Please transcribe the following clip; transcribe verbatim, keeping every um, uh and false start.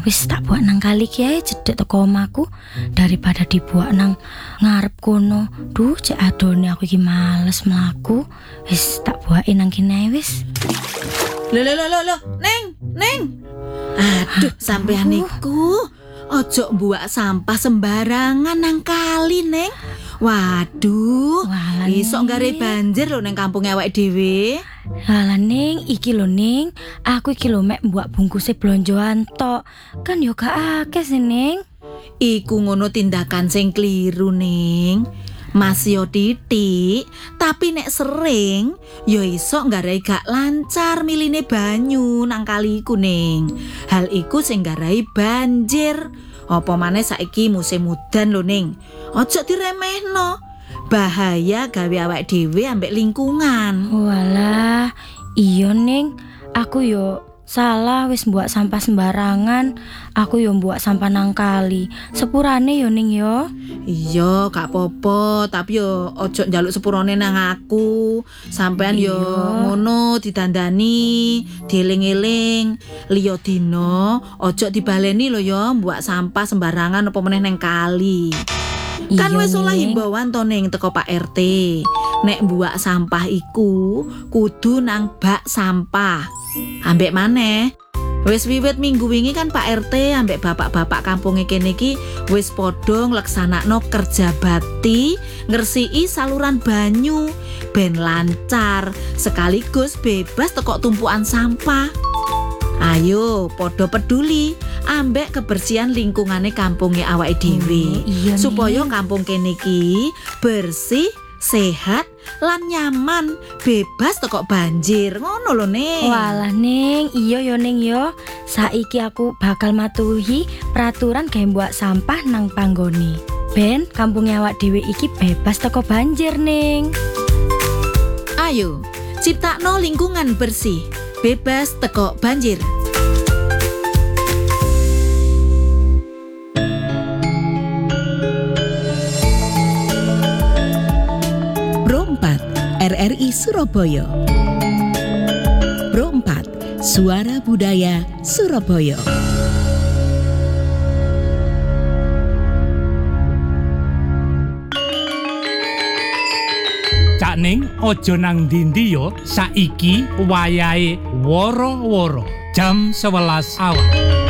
wis tak buat nang kali kiai cedek teko omahku daripada dibuat nang ngarep kono. Duh, cek adone aku iki males mlaku. Wis tak buatin nang kene wis. Lho lho lho lho, Neng, Neng. Aduh, sampean niku ojo buak sampah sembarangan nang kali, Neng. Waduh, iso nggare banjir lho nang kampunge awake dhewe. Lah Ning, iki lho Ning, aku iki lho mek mbuak bungkuse blonjoan tok. Kan yo gak akeh sih Ning. Iku ngono tindakan sing kliru, Ning. Mas yo titik, tapi nek sering yo iso nggarai gak lancar miline banyu nang kali iku, Ning. Hal iku sing nggarai banjir. Apa maneh saiki musim udan lho, Ning. Ojo diremehno. Bahaya gawe awake dhewe ambek lingkungan. Walah, iya Ning. Aku yo salah wis mbuak sampah sembarangan. Aku yo mbuak sampah nang kali. Sepurane yo Ning yo. Iya, gak apa-apa, tapi yo ojo njaluk sepurane nang aku. Sampean yo ngono didandani, dieling-eling. Liya dina ojo dibaleni lho yo mbuak sampah sembarangan apa meneh nang kali. Kan wis oleh himbauan to Ning teko Pak R T. Nek mbuak sampah iku kudu nang bak sampah. Ambek maneh wis wiwit minggu wingi kan Pak R T ambek bapak-bapak kampunge kene iki wis padha ngleksanakno kerja bakti ngresiki saluran banyu ben lancar sekaligus bebas teko tumpukan sampah. Ayo padha peduli ambek kebersihan lingkungane kampunge awake dhewe. Oh, iya supaya kampung kene iki bersih, sehat lan nyaman, bebas teko banjir. Ngono lho, Ning. Walah Ning, iya yo Ning yo. Saiki aku bakal matuhi peraturan gawe mbuak sampah nang panggone. Ben kampunge awak dhewe iki bebas teko banjir, Ning. Ayo, ciptakno lingkungan bersih, bebas teko banjir. R R I Surabaya. Pro empat, Suara Budaya Surabaya. Cak Ning, ojo nang ndi-ndi yo, saiki wayahe woro-woro jam sewelas awan.